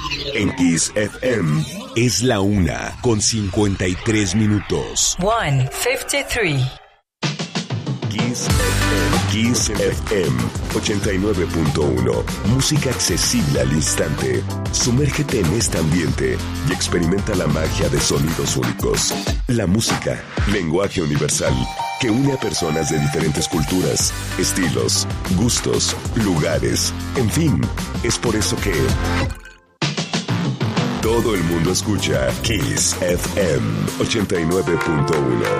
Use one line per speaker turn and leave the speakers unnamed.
En Kiss FM es la 1:53.
1:53.
Kiss FM 89.1. Música accesible al instante. Sumérgete en este ambiente y experimenta la magia de sonidos únicos. La música, lenguaje universal, que une a personas de diferentes culturas, estilos, gustos, lugares, en fin, es por eso que todo el mundo escucha Kiss FM 89.1.